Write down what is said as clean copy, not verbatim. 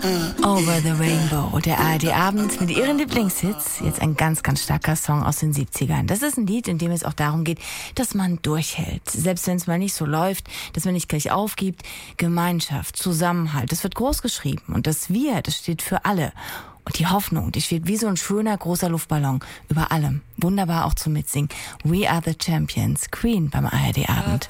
Over the Rainbow, der ARD-Abend mit ihren Lieblingshits. Jetzt ein ganz, ganz starker Song aus den 70ern. Das ist ein Lied, in dem es auch darum geht, dass man durchhält. Selbst wenn es mal nicht so läuft, dass man nicht gleich aufgibt. Gemeinschaft, Zusammenhalt, das wird groß geschrieben. Und das Wir, das steht für alle. Und die Hoffnung, die steht wie so ein schöner, großer Luftballon über allem. Wunderbar auch zum Mitsingen. We are the Champions, Queen beim ARD-Abend.